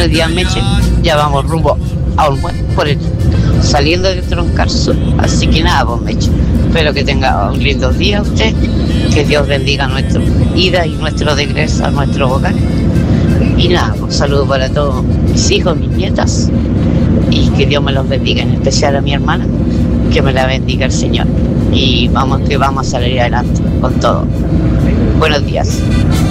Buenos días, Meche. Ya vamos rumbo a Olmué por el saliendo de Troncarso. Así que nada, pues Meche. Espero que tenga un lindo día usted. Que Dios bendiga nuestra ida y nuestro regreso a nuestro hogar. Y nada, un saludo para todos mis hijos, mis nietas. Y que Dios me los bendiga, en especial a mi hermana. Que me la bendiga el Señor. Y vamos a salir adelante con todo. Buenos días.